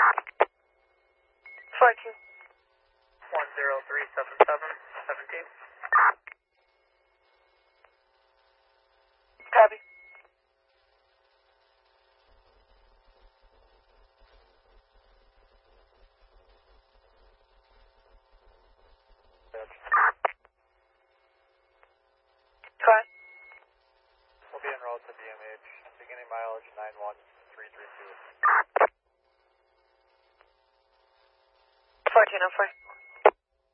42. 10377, 17. Copy. Quiet. We'll be en route to DMH, beginning mileage 91332. 1404.